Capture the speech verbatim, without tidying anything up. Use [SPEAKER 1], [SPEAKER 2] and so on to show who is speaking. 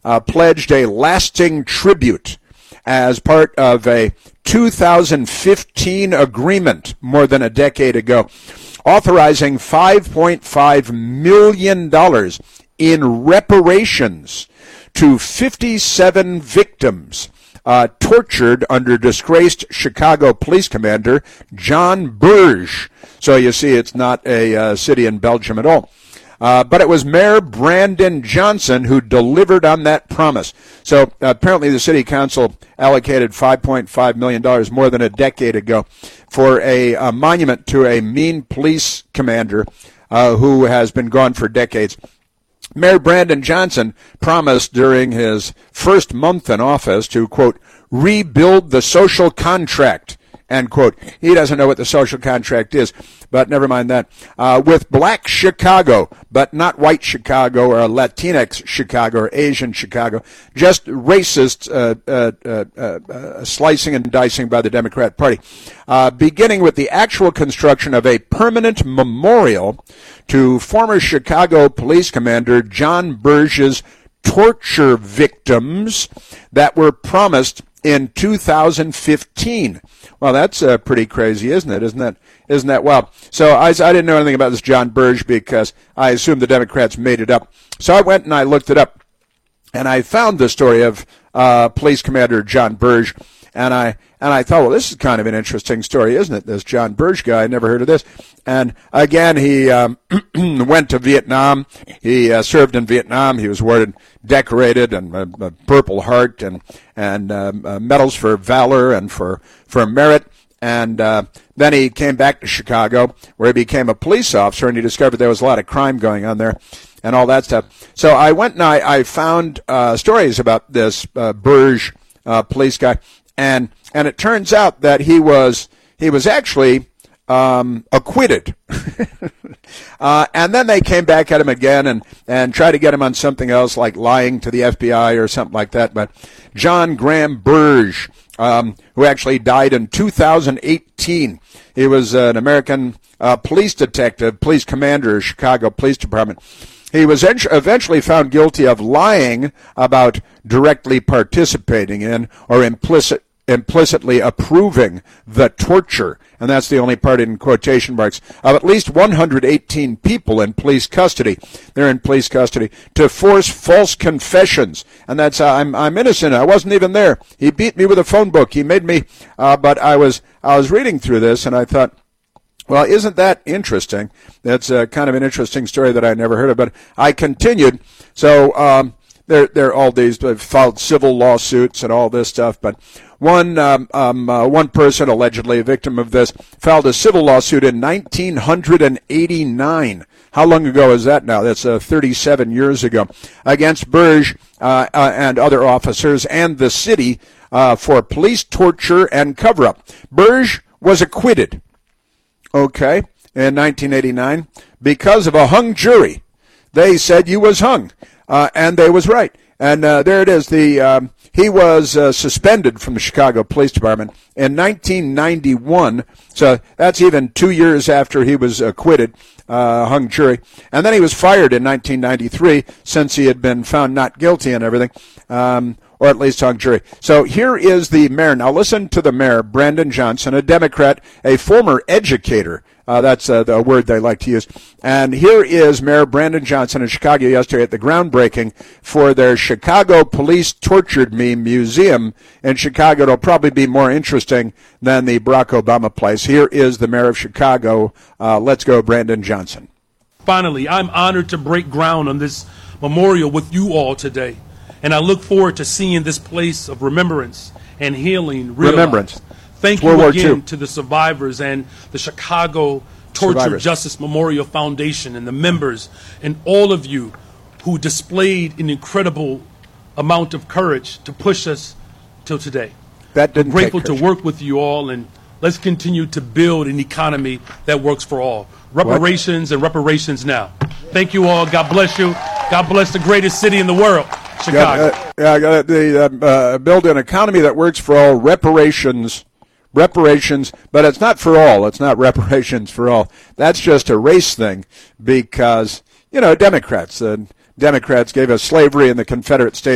[SPEAKER 1] uh, pledged a lasting tribute as part of a two thousand fifteen agreement more than a decade ago, authorizing five point five million dollars in reparations to fifty-seven victims uh, tortured under disgraced Chicago police commander John Burge. So you see, it's not a uh, city in Belgium at all. Uh, but it was Mayor Brandon Johnson who delivered on that promise. So uh, apparently the city council allocated five point five million dollars more than a decade ago for a, a monument to a mean police commander uh, who has been gone for decades. Mayor Brandon Johnson promised during his first month in office to, quote, rebuild the social contract, end quote. He doesn't know what the social contract is, but never mind that. Uh, with black Chicago, but not white Chicago or Latinx Chicago or Asian Chicago, just racist uh, uh, uh, uh, slicing and dicing by the Democrat Party. Uh, beginning with the actual construction of a permanent memorial to former Chicago police commander John Burge's torture victims that were promised in two thousand fifteen. Well, that's uh, pretty crazy, isn't it? Isn't that isn't that wild? So I, I didn't know anything about this John Burge because I assumed the Democrats made it up. So I went and I looked it up, and I found the story of uh, Police Commander John Burge, and I and I thought, well, this is kind of an interesting story, isn't it? This John Burge guy, I never heard of this. And again, he um, went to Vietnam. He uh, served in Vietnam. He was awarded decorated and a, a Purple Heart and and um, uh, medals for valor and for for merit. And uh, then he came back to Chicago, where he became a police officer, and he discovered there was a lot of crime going on there and all that stuff. So I went and I, I found uh, stories about this uh, Burge uh, police guy, and and it turns out that he was he was actually um, acquitted. uh, and then they came back at him again and, and tried to get him on something else, like lying to the F B I or something like that. But John Graham Burge, um, who actually died in two thousand eighteen, he was uh, an American uh, police detective, police commander, Chicago Police Department. He was eventually found guilty of lying about directly participating in or implicit implicitly approving the torture, and that's the only part in quotation marks, of at least one hundred eighteen people in police custody. They're in police custody to force false confessions, and that's uh, I'm I'm innocent. I wasn't even there. He beat me with a phone book. He made me, uh, but I was I was reading through this, and I thought, well, isn't that interesting? That's uh, kind of an interesting story that I never heard of. But I continued. So um, there there are all these uh, filed civil lawsuits and all this stuff, but. One um, um, uh, one person, allegedly a victim of this, filed a civil lawsuit in nineteen eighty-nine. How long ago is that now? That's uh, thirty-seven years ago. Against Burge uh, uh, and other officers and the city uh, for police torture and cover-up. Burge was acquitted, okay, in nineteen eighty-nine because of a hung jury. They said you was hung, uh, and they was right. And uh, there it is. The um, he was uh, suspended from the Chicago Police Department in nineteen ninety-one. So that's even two years after he was acquitted, uh, hung jury. And then he was fired in nineteen ninety-three since he had been found not guilty and everything, um, or at least hung jury. So here is the mayor. Now listen to the mayor, Brandon Johnson, a Democrat, a former educator. Uh, that's uh, the word they like to use. And here is Mayor Brandon Johnson in Chicago yesterday at the groundbreaking for their Chicago Police Tortured Me Museum in Chicago. It'll probably be more interesting than the Barack Obama place. Here is the mayor of Chicago. Uh, let's go, Brandon Johnson.
[SPEAKER 2] Finally, I'm honored to break ground on this memorial with you all today. And I look forward to seeing this place of remembrance and healing realized. Remembrance. Thank you again to the survivors and the Chicago Torture survivors. Justice Memorial Foundation and the members and all of you who displayed an incredible amount of courage to push us till today.
[SPEAKER 1] That didn't
[SPEAKER 2] I'm grateful
[SPEAKER 1] take
[SPEAKER 2] to work with you all, and let's continue to build an economy that works for all. Reparations what? and reparations now. Thank you all. God bless you. God bless the greatest city in the world, Chicago.
[SPEAKER 1] Yeah, uh, yeah the, uh, uh, build an economy that works for all. Reparations. Reparations, but it's not for all. It's not reparations for all. That's just a race thing because, you know, Democrats, uh, Democrats gave us slavery in the Confederate States.